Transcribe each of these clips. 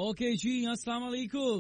Okay جی السلام علیکم.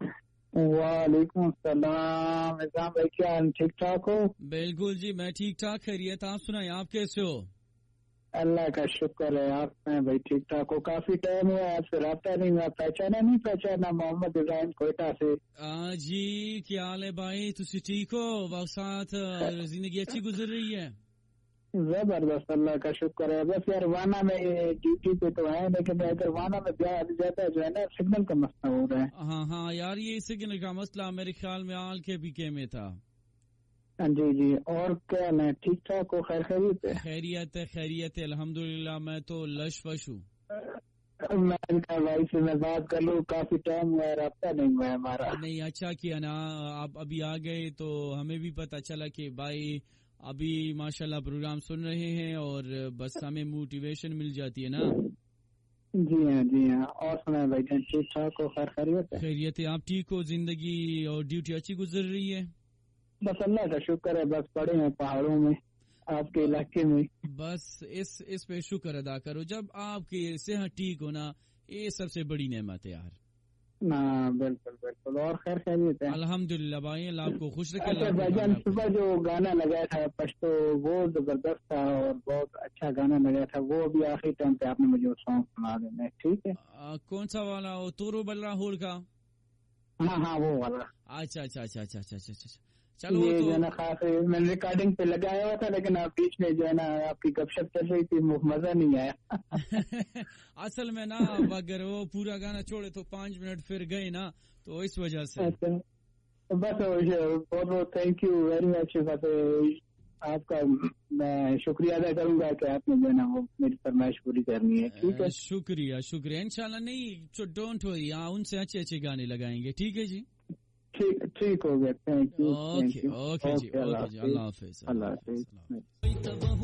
وعلیکم السلام. نظام بھائی کیا ٹھیک ٹھاک ہو؟ بالکل جی میں ٹھیک ٹھاک خیریت. آپ سنائیں آپ کیسے ہو؟ اللہ کا شکر ہے. آپ میں بھائی ٹھیک ٹھاک ہو. کافی ٹائم ہوا آپ سے رابطہ نہیں ہوا. پہچانا محمد ابراہیم کوئٹہ سے. جی کیا حال ہے بھائی؟ تسی ٹھیک ہو؟ وقت ساتھ زندگی اچھی گزر رہی ہے؟ زبردست اللہ کا شکر ہے. بس یار وانا میں ڈیوٹی پہ تو ہے لیکن اگر وانا میں زیادہ جو ہے نا سگنل کا مسئلہ ہو رہا ہے. ہاں یار یہ سگنل کا مسئلہ میرے خیال میں آل کے پی کے میں تھا. جی اور کیا میں ٹھیک ٹھاک ہوں. خیریت ہے؟ خیریت ہے الحمدللہ. میں تو لش وش ہوں. میں بھائی سے میں بات کر لوں. کافی ٹائم ہوا ہے رابطہ نہیں ہوا ہے ہمارا. نہیں اچھا کیا نا آپ ابھی آ گئے تو ہمیں بھی پتہ چلا کہ بھائی ابھی ماشاءاللہ پروگرام سن رہے ہیں اور بس ہمیں موٹیویشن مل جاتی ہے نا. جی ہاں. اور سنائیں بھائی جان ٹھیک ٹھاک ہو؟ خیریت ہے. آپ ٹھیک ہو؟ زندگی اور ڈیوٹی اچھی گزر رہی ہے؟ بس اللہ کا شکر ہے. بس پڑے ہیں پہاڑوں میں آپ کے علاقے میں. بس اس پہ شکر ادا کرو. جب آپ کی صحت ٹھیک ہونا یہ سب سے بڑی نعمت ہے یار. بالکل. اور خیریت ہے؟ الحمدللہ بھائی اللہ آپ کو خوش رکھے. اچھا بھائی جان صبح جو گانا لگایا تھا پشتو وہ زبردست تھا اور بہت اچھا گانا لگایا تھا. وہ بھی آخری ٹائم پہ آپ نے مجھے وہ سانگ سنا دینا ٹھیک ہے؟ کون سا والا؟ وہ تورو بلرا ہول کا؟ ہاں وہ والا. اچھا چلو یہ تو جو ہے نا خاص میں نے ریکارڈنگ پہ لگایا ہوا تھا لیکن آپ بیچ میں جو ہے نا آپ کی گپ شپ چل رہی تھی مزہ نہیں آیا. اصل میں نا اگر وہ پورا گانا چھوڑے تو 5 منٹ پھر گئے نا تو اس وجہ سے. بس بہت تھینک یو ویری مچ. آپ کا میں شکریہ ادا کروں گا کہ آپ نے جو ہے نا وہ میری فرمائش پوری کرنی ہے. ٹھیک ہے شکریہ انشاءاللہ. نہیں ڈونٹ وری ان سے اچھے گانے لگائیں گے. ٹھیک ہے جی ٹھیک ہو گیا. Thank you. اوکے جی اللہ حافظ.